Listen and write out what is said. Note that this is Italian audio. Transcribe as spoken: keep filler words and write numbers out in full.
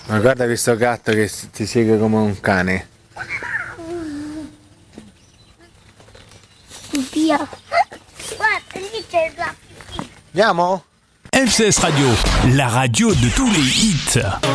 Ma guarda questo gatto che ti segue come un cane. Via. Guarda, lì c'è la pipì. Andiamo? F C S Radio, la radio de tous les hits.